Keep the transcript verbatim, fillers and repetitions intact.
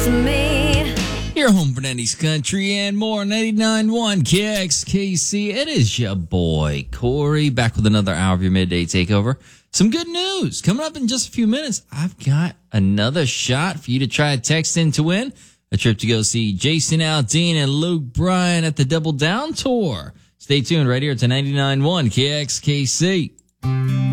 to me. Your home for nineties country and more. ninety-nine point one K X K C. It is your boy, Corey, back with another hour of your midday takeover. Some good news coming up in just a few minutes. I've got another shot for you to try to text in to win a trip to go see Jason Aldean and Luke Bryan at the Double Down Tour. Stay tuned right here to ninety-nine point one K X K C.